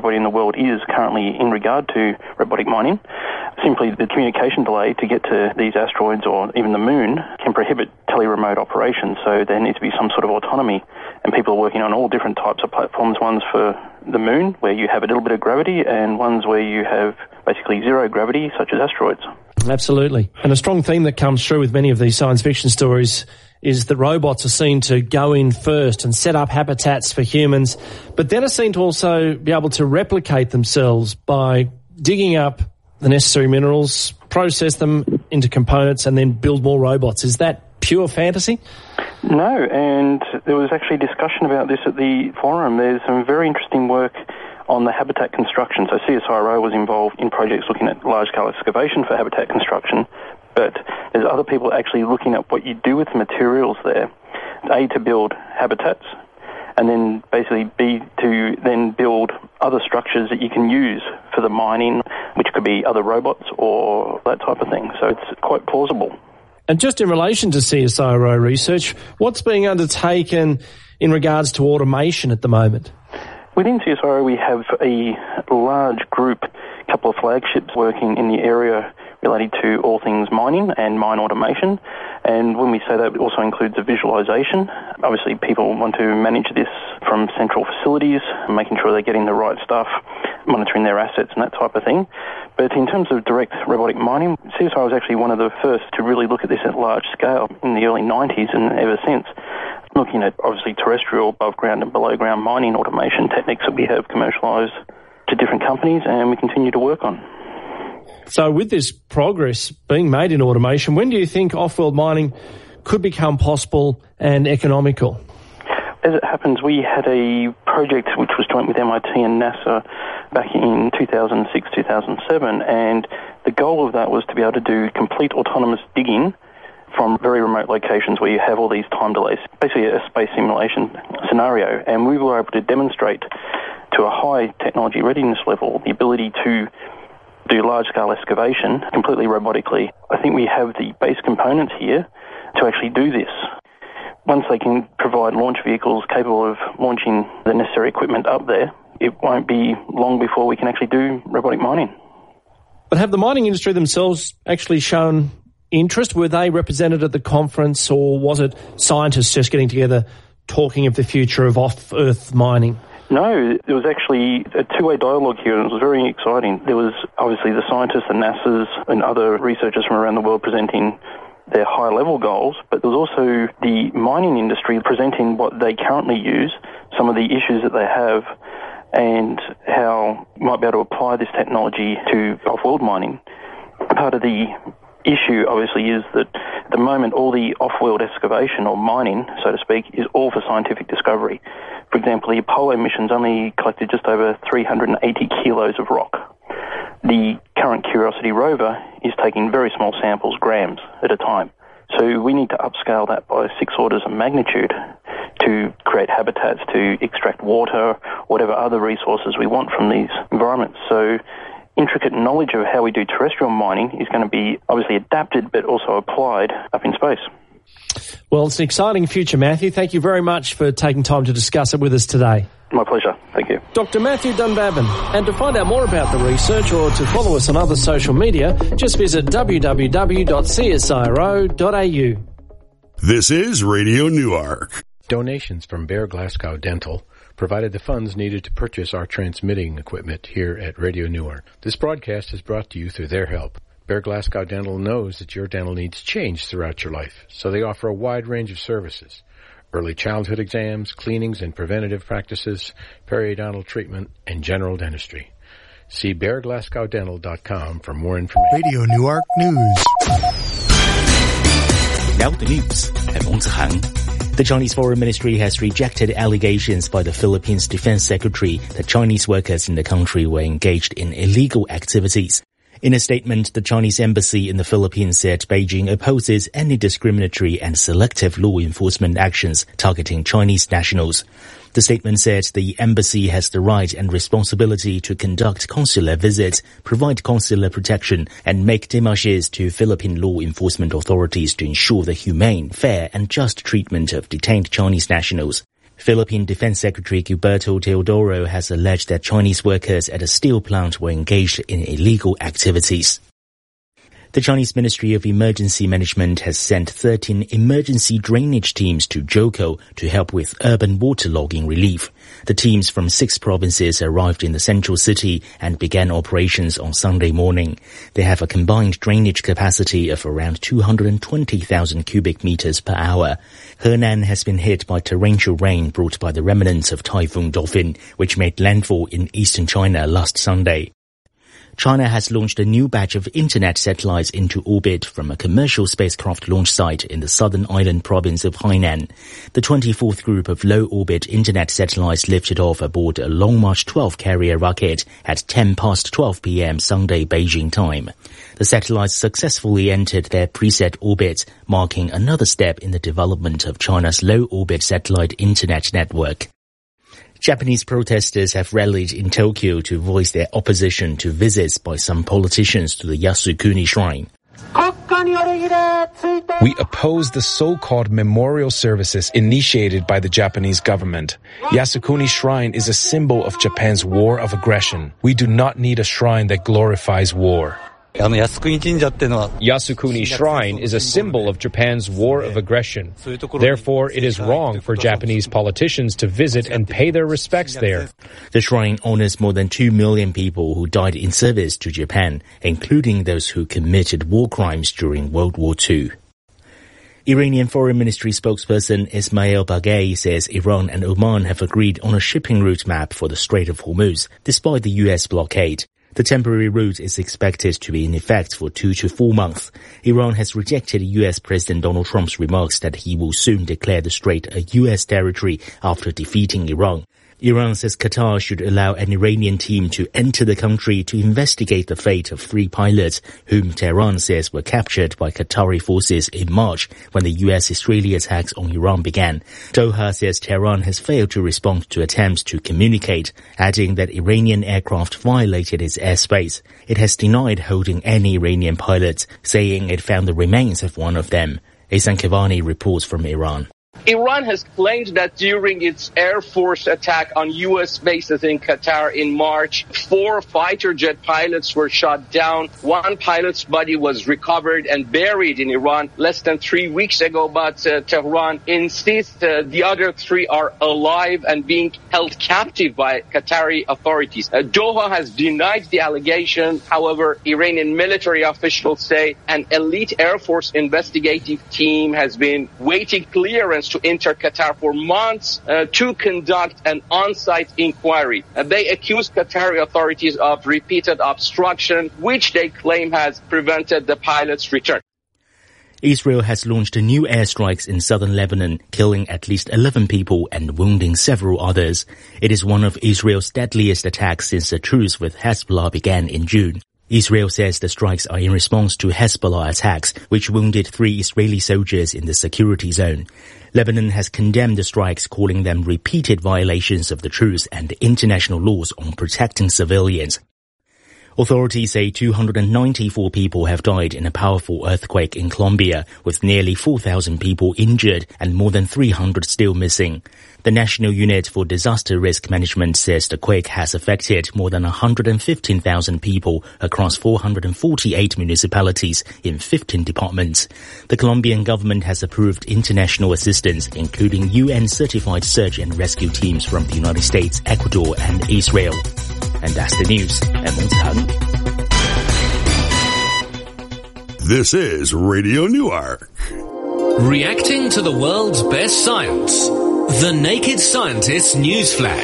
everybody in the world is currently in regard to robotic mining. Simply the communication delay to get to these asteroids or even the moon can prohibit tele-remote operations, so there needs to be some sort of autonomy, and people are working on all different types of platforms, ones for the moon where you have a little bit of gravity and ones where you have basically zero gravity, such as asteroids. Absolutely. And a strong theme that comes through with many of these science fiction stories is that robots are seen to go in first and set up habitats for humans, but then are seen to also be able to replicate themselves by digging up the necessary minerals, process them into components, and then build more robots. Is that pure fantasy? No, and there was actually discussion about this at the forum. There's some very interesting work on the habitat construction. So CSIRO was involved in projects looking at large-scale excavation for habitat construction, but there's other people actually looking at what you do with the materials there. A, to build habitats, and then basically B, to then build other structures that you can use for the mining, which could be other robots or that type of thing. So it's quite plausible. And just in relation to CSIRO research, what's being undertaken in regards to automation at the moment? Within CSIRO, we have a large group, a couple of flagships working in the area related to all things mining and mine automation. And when we say that, it also includes a visualization. Obviously, people want to manage this from central facilities, making sure they're getting the right stuff, monitoring their assets and that type of thing. But in terms of direct robotic mining, CSIRO was actually one of the first to really look at this at large scale in the early 90s and ever since, looking at obviously terrestrial, above ground and below ground mining automation techniques that we have commercialised to different companies and we continue to work on. So with this progress being made in automation, when do you think off-world mining could become possible and economical? As it happens, we had a project which was joint with MIT and NASA back in 2006-2007, and the goal of that was to be able to do complete autonomous digging from very remote locations where you have all these time delays, basically a space simulation scenario. And we were able to demonstrate to a high technology readiness level the ability to do large-scale excavation completely robotically. I think we have the base components here to actually do this. Once they can provide launch vehicles capable of launching the necessary equipment up there, it won't be long before we can actually do robotic mining. But have the mining industry themselves actually shown interest? Were they represented at the conference, or was it scientists just getting together talking of the future of off-Earth mining? No, there was actually a two-way dialogue here, and it was very exciting. There was obviously the scientists and NASA's and other researchers from around the world presenting their high-level goals, but there was also the mining industry presenting what they currently use, some of the issues that they have, and how you might be able to apply this technology to off-world mining. Part of the issue, obviously, is that at the moment all the off-world excavation or mining, so to speak, is all for scientific discovery. For example, the Apollo missions only collected just over 380 kilos of rock. The current Curiosity rover is taking very small samples, grams at a time. So we need to upscale that by 6 orders of magnitude to create habitats, to extract water, whatever other resources we want from these environments. So intricate knowledge of how we do terrestrial mining is going to be obviously adapted but also applied up in space. Well, it's an exciting future, Matthew. Thank you very much for taking time to discuss it with us today. My pleasure. Thank you. Dr. Matthew Dunbabin. And to find out more about the research or to follow us on other social media, just visit www.csiro.au. This is Radio Newark. Donations from Bear Glasgow Dental provided the funds needed to purchase our transmitting equipment here at Radio Newark. This broadcast is brought to you through their help. Bear Glasgow Dental knows that your dental needs change throughout your life, so they offer a wide range of services. Early childhood exams, cleanings and preventative practices, periodontal treatment, and general dentistry. See bearglasgowdental.com for more information. Radio Newark News. Now the news. I'm Ong Zihang. The Chinese Foreign Ministry has rejected allegations by the Philippines Defense Secretary that Chinese workers in the country were engaged in illegal activities. In a statement, the Chinese embassy in the Philippines said Beijing opposes any discriminatory and selective law enforcement actions targeting Chinese nationals. The statement said the embassy has the right and responsibility to conduct consular visits, provide consular protection, and make démarches to Philippine law enforcement authorities to ensure the humane, fair, and just treatment of detained Chinese nationals. Philippine Defense Secretary Gilberto Teodoro has alleged that Chinese workers at a steel plant were engaged in illegal activities. The Chinese Ministry of Emergency Management has sent 13 emergency drainage teams to Zhoukou to help with urban waterlogging relief. The teams from 6 provinces arrived in the central city and began operations on Sunday morning. They have a combined drainage capacity of around 220,000 cubic meters per hour. Henan has been hit by torrential rain brought by the remnants of Typhoon Dolphin, which made landfall in eastern China last Sunday. China has launched a new batch of internet satellites into orbit from a commercial spacecraft launch site in the southern island province of Hainan. The 24th group of low-orbit internet satellites lifted off aboard a Long March 12 carrier rocket at 10 past 12 p.m. Sunday Beijing time. The satellites successfully entered their preset orbits, marking another step in the development of China's low-orbit satellite internet network. Japanese protesters have rallied in Tokyo to voice their opposition to visits by some politicians to the Yasukuni Shrine. We oppose the so-called memorial services initiated by the Japanese government. Yasukuni Shrine is a symbol of Japan's war of aggression. We do not need a shrine that glorifies war. Yasukuni Shrine is a symbol of Japan's war of aggression. Therefore, it is wrong for Japanese politicians to visit and pay their respects there. The shrine honors more than 2 million people who died in service to Japan, including those who committed war crimes during World War II. Iranian Foreign Ministry spokesperson Ismail Baghei says Iran and Oman have agreed on a shipping route map for the Strait of Hormuz, despite the U.S. blockade. The temporary route is expected to be in effect for 2 to 4 months. Iran has rejected U.S. President Donald Trump's remarks that he will soon declare the strait a U.S. territory after defeating Iran. Iran says Qatar should allow an Iranian team to enter the country to investigate the fate of 3 pilots whom Tehran says were captured by Qatari forces in March when the US-Israeli attacks on Iran began. Doha says Tehran has failed to respond to attempts to communicate, adding that Iranian aircraft violated its airspace. It has denied holding any Iranian pilots, saying it found the remains of one of them. Ehsan Kavani reports from Iran. Iran has claimed that during its Air Force attack on U.S. bases in Qatar in March, 4 fighter jet pilots were shot down. 1 pilot's body was recovered and buried in Iran less than 3 weeks ago, but Tehran insists the other 3 are alive and being held captive by Qatari authorities. Doha has denied the allegation. However, Iranian military officials say an elite Air Force investigative team has been waiting clearance to enter Qatar for months to conduct an on-site inquiry. They accuse Qatari authorities of repeated obstruction, which they claim has prevented the pilot's return. Israel has launched new airstrikes in southern Lebanon, killing at least 11 people and wounding several others. It is one of Israel's deadliest attacks since the truce with Hezbollah began in June. Israel says the strikes are in response to Hezbollah attacks, which wounded 3 Israeli soldiers in the security zone. Lebanon has condemned the strikes, calling them repeated violations of the truce and international laws on protecting civilians. Authorities say 294 people have died in a powerful earthquake in Colombia, with nearly 4,000 people injured and more than 300 still missing. The National Unit for Disaster Risk Management says the quake has affected more than 115,000 people across 448 municipalities in 15 departments. The Colombian government has approved international assistance, including UN-certified search and rescue teams from the United States, Ecuador, and Israel. And that's the news. I'm Meng Tang. This is Radio Newark. Reacting to the world's best science. The Naked Scientist Newsflash.